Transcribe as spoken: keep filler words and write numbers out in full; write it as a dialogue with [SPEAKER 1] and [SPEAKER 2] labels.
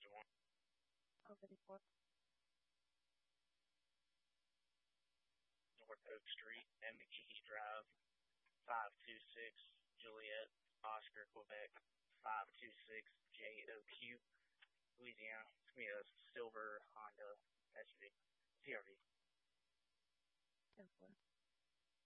[SPEAKER 1] Over the fourth.
[SPEAKER 2] North Oak Street and McGee Drive, five two six Juliet, Oscar, Quebec, five two six J O Q, Louisiana. It's going to be a silver Honda S U V, C R V.
[SPEAKER 1] Ten four.